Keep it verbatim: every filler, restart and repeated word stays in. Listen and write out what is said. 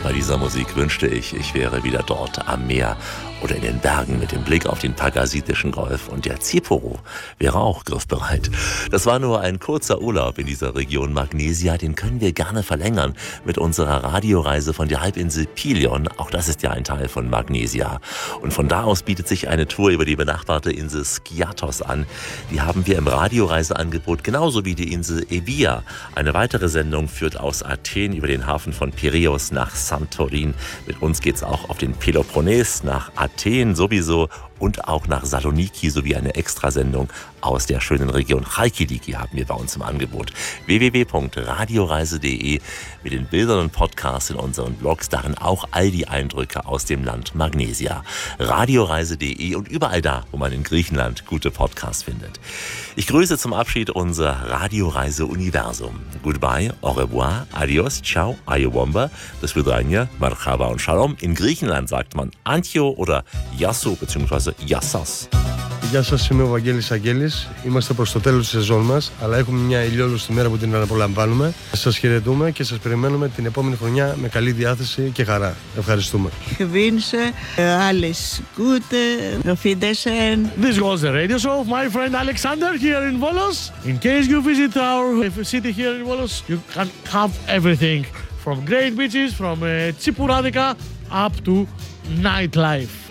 Bei dieser Musik wünschte ich, ich wäre wieder dort am Meer oder in den Bergen mit dem Blick auf den Pagasitischen Golf, und der Tsipuru wäre auch griffbereit. Das war nur ein kurzer Urlaub in dieser Region Magnesia, den können wir gerne verlängern mit unserer Radioreise von der Halbinsel Pilion. Auch das ist ja ein Teil von Magnesia. Und von da aus bietet sich eine Tour über die benachbarte Insel Skiathos an. Die haben wir im Radioreiseangebot, genauso wie die Insel Evia. Eine weitere Sendung führt aus Athen über den Hafen von Piräus nach Santorin. Mit uns geht's auch auf den Peloponnes, nach Athen sowieso und auch nach Saloniki, sowie eine Extrasendung aus der schönen Region Chalkidiki haben wir bei uns im Angebot. w w w punkt radioreise punkt d e mit den Bildern und Podcasts in unseren Blogs, darin auch all die Eindrücke aus dem Land Magnesia. radioreise punkt d e und überall da, wo man in Griechenland gute Podcasts findet. Ich grüße zum Abschied unser Radioreise-Universum. Goodbye, au revoir, adios, ciao, ayowomba, das Vidranja, marhaba und shalom. In Griechenland sagt man Antio oder Yasso bzw. Yassas. Γεια σας, είμαι ο Βαγγέλης Αγγέλης. Είμαστε προς το τέλος της σεζόν μας, αλλά έχουμε μια ηλιόλουστη μέρα που την απολαμβάνουμε. Σας χαιρετούμε και σας περιμένουμε την επόμενη χρονιά με καλή διάθεση και χαρά. Ευχαριστούμε. Wünsche alles Gute, auf Wiedersehen. This was the radio show of my friend Alexander here in Volos. In case you visit our city here in Volos, you can have everything from great beaches, from uh, Tsipouradica up to nightlife.